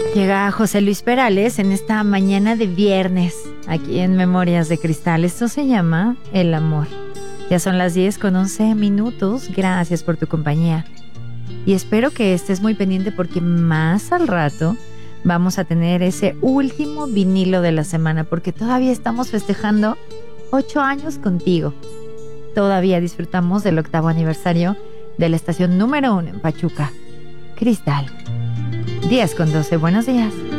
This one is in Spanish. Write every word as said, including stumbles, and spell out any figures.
Llega José Luis Perales en esta mañana de viernes, aquí en Memorias de Cristal. Esto se llama El Amor. Ya son las diez con once minutos. Gracias por tu compañía. Y espero que estés muy pendiente porque más al rato vamos a tener ese último vinilo de la semana, porque todavía estamos festejando ocho años contigo. Todavía disfrutamos del octavo aniversario de la estación número uno en Pachuca. Cristal. diez con doce. Buenos días.